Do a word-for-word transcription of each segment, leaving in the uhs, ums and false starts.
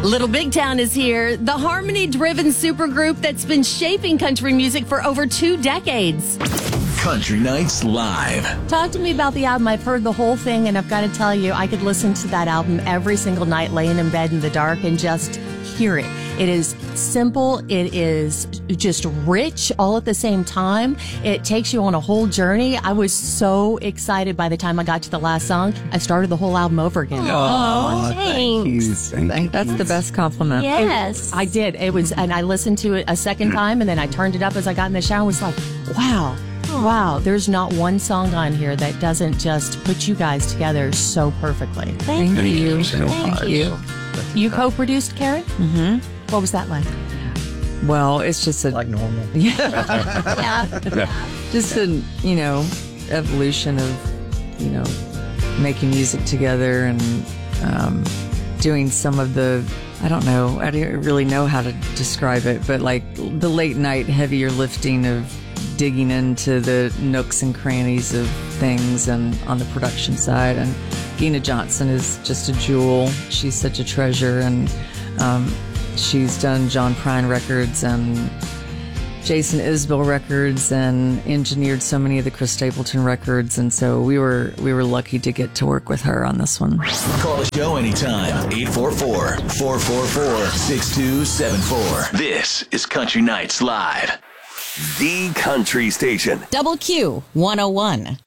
Little Big Town is here, the harmony-driven supergroup that's been shaping country music for over two decades. Country Nights Live. Talk to me about the album. I've heard the whole thing, and I've got to tell you, I could listen to that album every single night laying in bed in the dark and just hear it. It is simple. It is just rich all at the same time. It takes you on a whole journey. I was so excited by the time I got to the last song. I started the whole album over again. Oh, thanks. thank thank That's the best compliment. Yes. It, I did. It was, and I listened to it a second time, and then I turned it up as I got in the shower and was like, wow. Wow, there's not one song on here that doesn't just put you guys together so perfectly. Thank, Thank you. So Thank much. you. You co-produced, Karen? Mm-hmm. What was that like? Well, it's just a Like normal. Yeah. just a you know evolution of you know making music together and um, doing some of the I don't know I don't really know how to describe it, but like the late night heavier lifting of digging into the nooks and crannies of things and on the production side. And Gina Johnson is just a jewel. She's such a treasure, and um, she's done John Prine records and Jason Isbell records and engineered so many of the Chris Stapleton records, and so we were we were lucky to get to work with her on this one. Call the show anytime. eight four four, four four four, six two seven four. This is Country Nights Live. The Country Station. Double Q one oh one.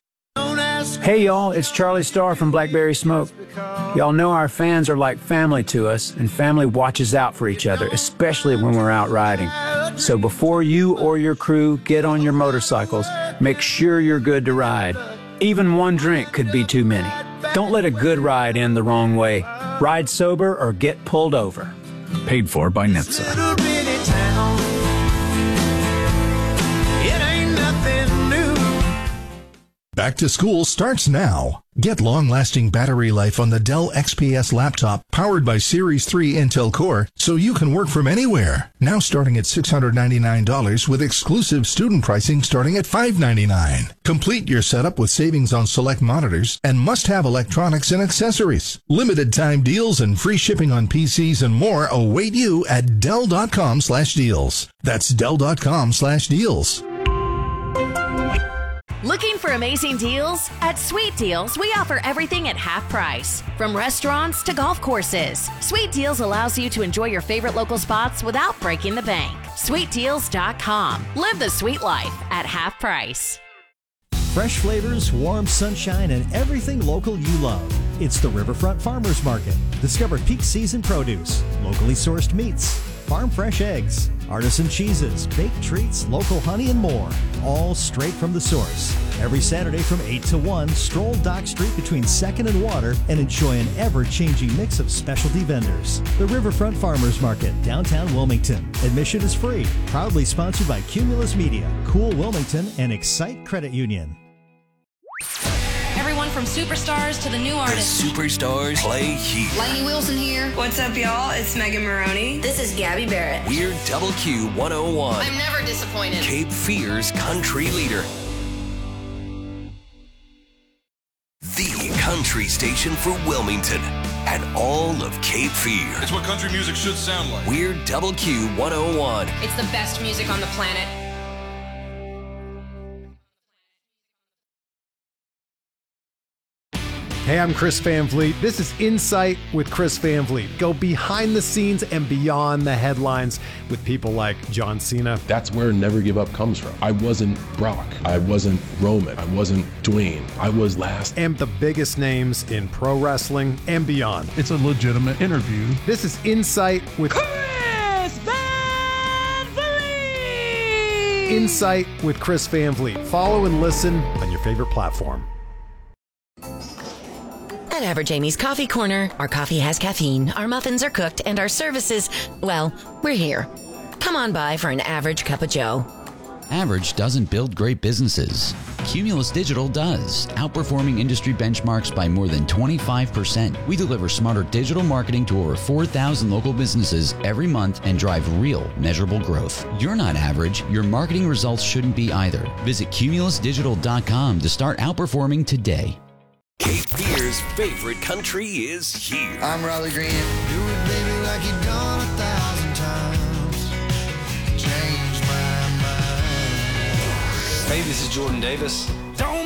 Hey y'all, it's Charlie Starr from Blackberry Smoke. Y'all know our fans are like family to us, and family watches out for each other, especially when we're out riding. So before you or your crew get on your motorcycles, make sure you're good to ride. Even one drink could be too many. Don't let a good ride end the wrong way. Ride sober or get pulled over. Paid for by N H T S A. Back to school starts now. Get long-lasting battery life on the Dell X P S laptop powered by Series three Intel Core so you can work from anywhere. Now starting at six hundred ninety-nine dollars with exclusive student pricing starting at five hundred ninety-nine dollars. Complete your setup with savings on select monitors and must-have electronics and accessories. Limited time deals and free shipping on P Cs and more await you at Dell.com slash deals. That's Dell.com slash deals. Looking for amazing deals? At Sweet Deals, we offer everything at half price. From restaurants to golf courses, Sweet Deals allows you to enjoy your favorite local spots without breaking the bank. Sweet Deals dot com. Live the sweet life at half price. Fresh flavors, warm sunshine, and everything local you love. It's the Riverfront Farmers Market. Discover peak season produce, locally sourced meats, farm fresh eggs, artisan cheeses, baked treats, local honey, and more. All straight from the source. Every Saturday from eight to one, stroll Dock Street between second and Water and enjoy an ever-changing mix of specialty vendors. The Riverfront Farmers Market, downtown Wilmington. Admission is free. Proudly sponsored by Cumulus Media, Cool Wilmington, and Excite Credit Union. Everyone from superstars to the new artists. The superstars play here. Lainey Wilson here. What's up, y'all? It's Megan Maroney. This is Gabby Barrett. We're Double Q one oh one. I'm never disappointed. Cape Fear's country leader. The country station for Wilmington and all of Cape Fear. It's what country music should sound like. We're Double Q one oh one. It's the best music on the planet. Hey, I'm Chris Van Vliet. This is Insight with Chris Van Vliet. Go behind the scenes and beyond the headlines with people like John Cena. That's where Never Give Up comes from. I wasn't Brock. I wasn't Roman. I wasn't Dwayne. I was last. And the biggest names in pro wrestling and beyond. It's a legitimate interview. This is Insight with Chris Van Vliet. Insight with Chris Van Vliet. Follow and listen on your favorite platform. At Average Amy's Coffee Corner, our coffee has caffeine, our muffins are cooked, and our services, well, we're here. Come on by for an average cup of joe. Average doesn't build great businesses. Cumulus Digital does, outperforming industry benchmarks by more than twenty-five percent. We deliver smarter digital marketing to over four thousand local businesses every month and drive real, measurable growth. You're not average. Your marketing results shouldn't be either. Visit Cumulus Digital dot com to start outperforming today. Cape Fear's favorite country is here. I'm Riley Green. Do it, baby, like you don't. Hey, this is Jordan Davis. Don't